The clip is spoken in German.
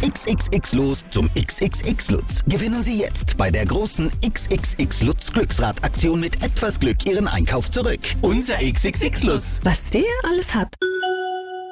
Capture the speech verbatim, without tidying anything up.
X X X-Los zum X X X-Lutz. Gewinnen Sie jetzt bei der großen X X X-Lutz Glücksrad-Aktion mit etwas Glück Ihren Einkauf zurück. Unser X X X-Lutz. Was der alles hat.